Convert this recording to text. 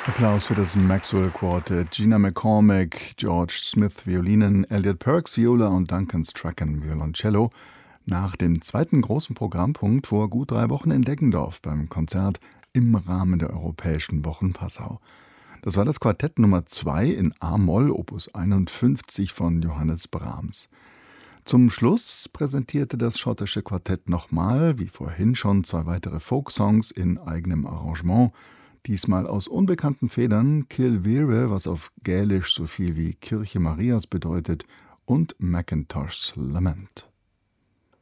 Applaus für das Maxwell Quartet. Gina McCormack, George Smith Violinen, Elliot Perks Viola und Duncan Strachan Violoncello. Nach dem zweiten großen Programmpunkt vor gut 3 Wochen in Deggendorf beim Konzert im Rahmen der Europäischen Wochen Passau. Das war das Quartett Nummer 2 in A-Moll, Opus 51 von Johannes Brahms. Zum Schluss präsentierte das schottische Quartett nochmal, wie vorhin schon, 2 weitere Folksongs in eigenem Arrangement. Diesmal aus unbekannten Federn Kilvere, was auf Gälisch so viel wie Kirche Marias bedeutet, und Macintosh's Lament.